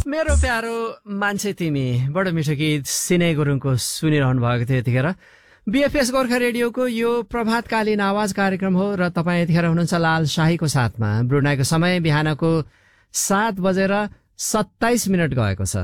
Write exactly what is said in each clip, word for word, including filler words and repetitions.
मेरो प्यारो मान्छे तिमी बडो मिठो गीत सिने गुरुङको सुनिरहनु भएको थियो यतिखेर। बीएफएस गोर्खा रेडियोको यो प्रभातकालीन आवाज कार्यक्रम हो र तपाईँ यतिखेर हुनुहुन्छ लाल शाहीको साथमा। ब्रुनाईको समय बिहानको सात बजेर सत्ताइस मिनट गएको छ।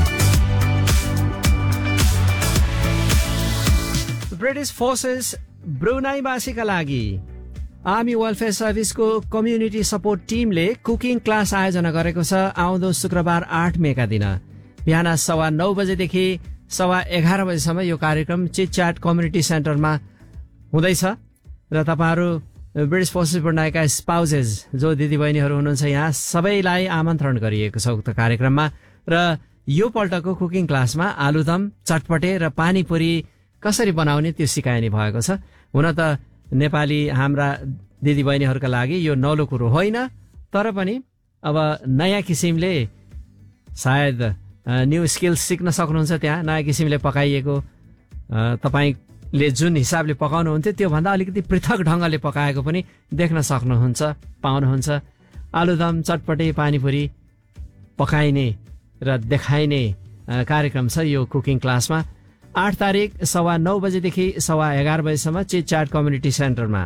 ब्रिटिश फोर्सेस ब्रुनाईवासीका लागि आर्मी वेलफेयर सर्भिसको कम्युनिटी सपोर्ट टिमले कुकिङ क्लास आयोजना गरेको छ आउँदो शुक्रबार आठ मेका दिन बिहान सवा नौ बजेदेखि सवा एघार बजेसम्म यो कार्यक्रम चिटच्याट कम्युनिटी सेन्टरमा हुँदैछ र तपाईँहरू ब्रिटिश फोर्सेस ब्रुनाईका स्पाउसेस जो दिदीबहिनीहरू हुनुहुन्छ यहाँ सबैलाई आमन्त्रण गरिएको छ उक्त कार्यक्रममा। र यो पल्टको कुकिङ क्लासमा आलुदम, चटपटे र पानीपुरी कसरी बनाउने त्यो सिकाइने भएको छ। हुन त नेपाली हाम्रा दिदीबहिनीहरूका लागि यो नौलो कुरो होइन, तर पनि अब नयाँ किसिमले सायद न्यू स्किल्स सिक्न सक्नुहुन्छ। त्यहाँ नयाँ किसिमले पकाइएको तपाईँले जुन हिसाबले पकाउनुहुन्थ्यो त्योभन्दा अलिकति पृथक ढङ्गले पकाएको पनि देख्न सक्नुहुन्छ, पाउनुहुन्छ। आलुदम, चटपटे, पानीपुरी पकाइने र देखाइने कार्यक्रम छ यो कुकिङ क्लासमा। आठ तारिक सवा नौ बजेदेखि सवा एघार बजेसम्म चिटच्याट कम्युनिटी सेन्टरमा।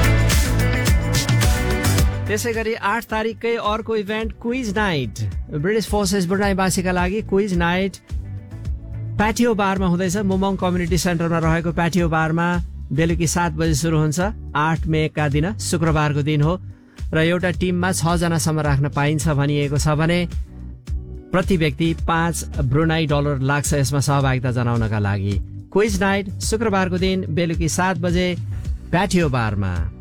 त्यसै गरी आठ तारिककै अर्को event quiz night, British forces ब्रुनाईवासीका लागि क्विज नाइट प्याटियो बारमा हुँदैछ। मुमोङ कम्युनिटी सेन्टरमा रहेको प्याटियो बारमा बेलुकी सात बजे सुरु हुन्छ। आठ मेका दिन शुक्रबारको दिन हो र एउटा टिममा छ जनासम्म राख्न पाइन्छ भनिएको छ भने प्रति व्यक्ति पाँच ब्रुनाई डलर लाग्छ यसमा सहभागिता जनाउनका लागि। क्विज नाइट शुक्रबारको दिन बेलुकी सात बजे प्याटियो बारमा।